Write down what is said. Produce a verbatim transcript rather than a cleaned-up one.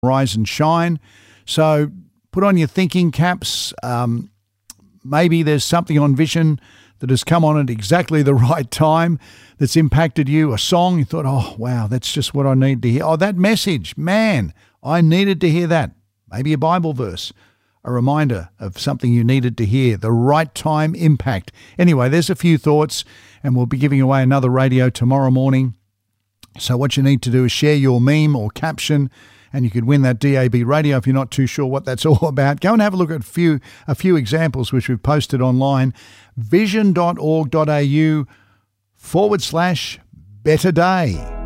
rise and shine. So put on your thinking caps. Um, maybe there's something on Vision that has come on at exactly the right time that's impacted you. A song you thought, oh, wow, that's just what I need to hear. Oh, that message, man, I needed to hear that. Maybe a Bible verse, a reminder of something you needed to hear, the right time impact. Anyway, there's a few thoughts, and we'll be giving away another radio tomorrow morning. So what you need to do is share your meme or caption, and you could win that D A B radio if you're not too sure what that's all about. Go and have a look at a few, a few examples which we've posted online. vision.org.au forward slash better day.